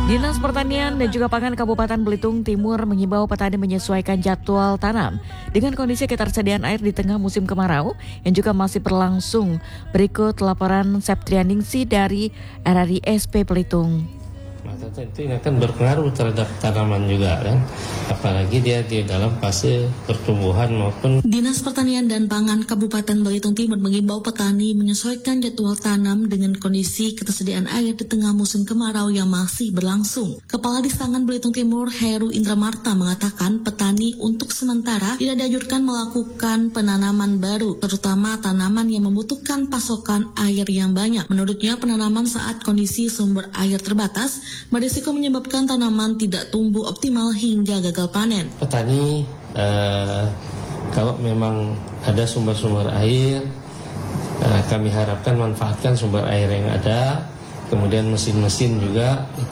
Dinas Pertanian dan juga Pangan Kabupaten Belitung Timur mengimbau petani menyesuaikan jadwal tanam dengan kondisi ketersediaan air di tengah musim kemarau yang juga masih berlangsung. Berikut laporan Septrianingsi dari RRI SP Belitung. Maka tentu ini akan berpengaruh terhadap tanaman juga kan, apalagi dia di dalam fase pertumbuhan maupun. Dinas Pertanian dan Pangan Kabupaten Belitung Timur mengimbau petani menyesuaikan jadwal tanam dengan kondisi ketersediaan air di tengah musim kemarau yang masih berlangsung. Kepala Disangan Belitung Timur Heru Indramarta mengatakan petani untuk sementara tidak dianjurkan melakukan penanaman baru, terutama tanaman yang membutuhkan pasokan air yang banyak. Menurutnya, penanaman saat kondisi sumber air terbatas berisiko menyebabkan tanaman tidak tumbuh optimal hingga gagal panen. Petani kalau memang ada sumber-sumber air, kami harapkan manfaatkan sumber air yang ada, kemudian mesin-mesin juga